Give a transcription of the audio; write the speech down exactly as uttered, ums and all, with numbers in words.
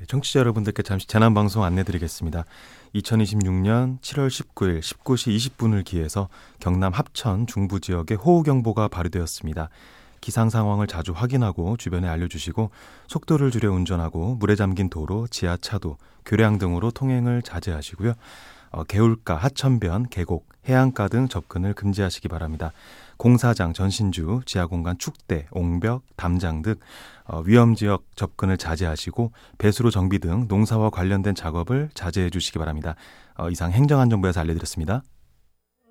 청취자 여러분들께 잠시 재난방송 안내드리겠습니다. 이천이십육년 칠월 십구일 십구 시 이십 분을 기해서 경남 합천 중부 지역에 호우경보가 발효되었습니다. 기상 상황을 자주 확인하고 주변에 알려주시고 속도를 줄여 운전하고 물에 잠긴 도로, 지하차도, 교량 등으로 통행을 자제하시고요. 어, 개울가, 하천변, 계곡, 해안가 등 접근을 금지하시기 바랍니다. 공사장, 전신주, 지하공간, 축대, 옹벽, 담장 등 어, 위험지역 접근을 자제하시고 배수로 정비 등 농사와 관련된 작업을 자제해 주시기 바랍니다. 어, 이상 행정안전부에서 알려드렸습니다.